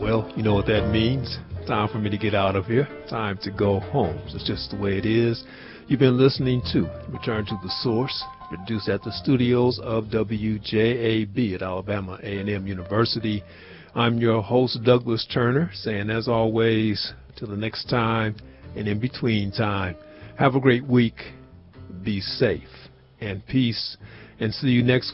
Well, you know what that means. Time for me to get out of here. Time to go home. It's just the way it is. You've been listening to Return to the Source, produced at the studios of WJAB at Alabama A&M University. I'm your host, Douglas Turner, saying as always, till the next time and in between time, have a great week, be safe, and peace, and see you next week.